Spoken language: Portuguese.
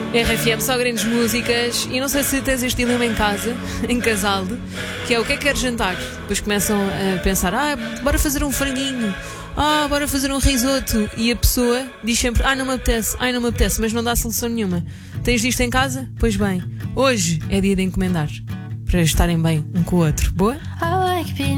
RFM, só grandes músicas. E não sei se tens este dilema em casa, em casal, que é o que é que queres jantar. Depois começam a pensar: bora fazer um franguinho, bora fazer um risoto. E a pessoa diz sempre: não me apetece, mas não dá solução nenhuma. Tens disto em casa? Pois bem, hoje é dia de encomendar, para estarem bem um com o outro. Boa?